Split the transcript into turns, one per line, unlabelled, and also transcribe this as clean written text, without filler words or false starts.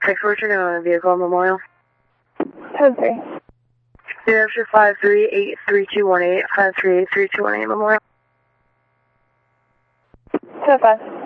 Thanks for returning on a vehicle, Memorial.
10-3.
New Hampshire 5383218, 5383218, Memorial.
10-5.